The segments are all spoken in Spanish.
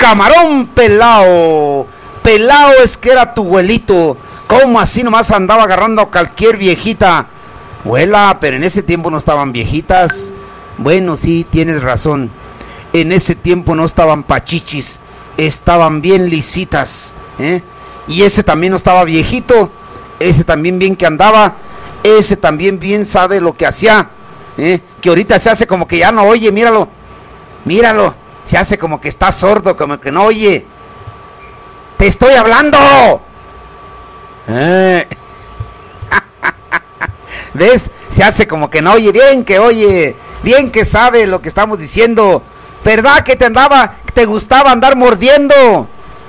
camarón pelao. Pelao es que era tu abuelito. ¿Cómo así nomás andaba agarrando a cualquier viejita? Abuela, pero en ese tiempo no estaban viejitas. Bueno, sí, tienes razón. En ese tiempo no estaban pachichis. Estaban bien lisitas, ¿eh? Y ese también no estaba viejito. Ese también bien que andaba. Ese también bien sabe lo que hacía, ¿eh? Que ahorita se hace como que ya no oye, míralo. Míralo, se hace como que está sordo, como que no oye. ¡Te estoy hablando! ¿Ves? Se hace como que no oye, bien que oye, bien que sabe lo que estamos diciendo. ¿Verdad que te gustaba andar mordiendo?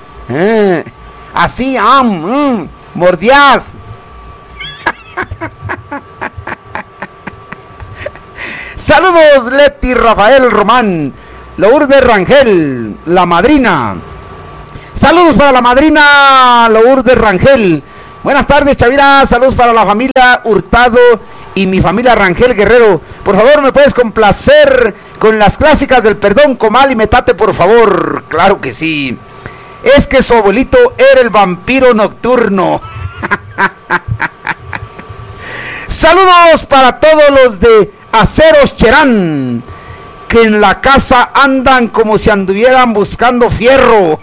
Así, mordías. Saludos, Leti Rafael Román, Lourdes Rangel, la madrina. Saludos para la madrina Lourdes Rangel. Buenas tardes, Chavira. Saludos para la familia Hurtado y mi familia Rangel Guerrero. Por favor, ¿me puedes complacer con las clásicas del Perdón, Comal y Metate, por favor? Claro que sí. Es que su abuelito era el vampiro nocturno. Saludos para todos los de Aceros Cherán, que en la casa andan como si anduvieran buscando fierro.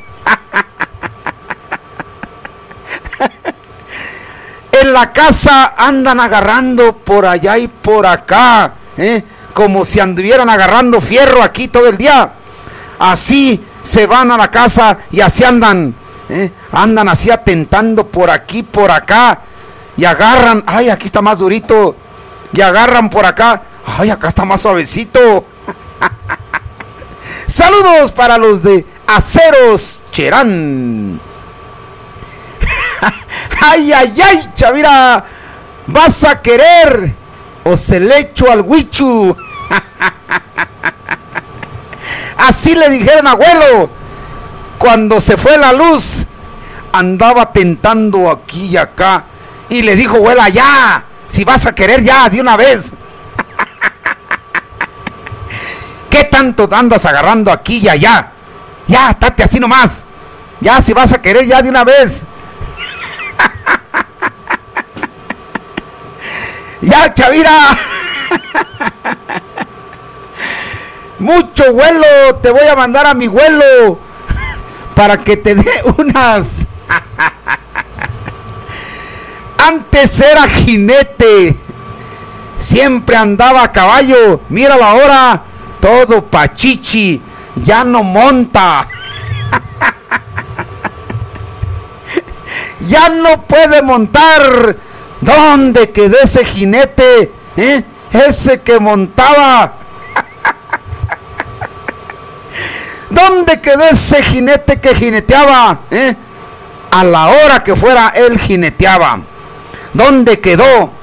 En la casa andan agarrando por allá y por acá, como si anduvieran agarrando fierro aquí todo el día. Así se van a la casa y así andan, andan así atentando por aquí, por acá, y agarran, ay, aquí está más durito, y agarran por acá, ay, acá está más suavecito. Saludos para los de Aceros Cherán. Ay, ay, ay, Chavira, ¿vas a querer o se le echo al huichu? Así le dijeron a abuelo cuando se fue la luz. Andaba tentando aquí y acá y le dijo, abuela, ya, si vas a querer ya, de una vez. ¿Qué tanto andas agarrando aquí y allá? Ya, estate así nomás. Ya, si vas a querer ya de una vez. Ya, Chavira. Mucho vuelo, te voy a mandar a mi vuelo para que te dé unas. Antes era jinete, siempre andaba a caballo. Míralo ahora, todo pachichi, ya no monta. Ya no puede montar. ¿Dónde quedó ese jinete? Ese que montaba. ¿Dónde quedó ese jinete que jineteaba? A la hora que fuera él jineteaba. ¿Dónde quedó?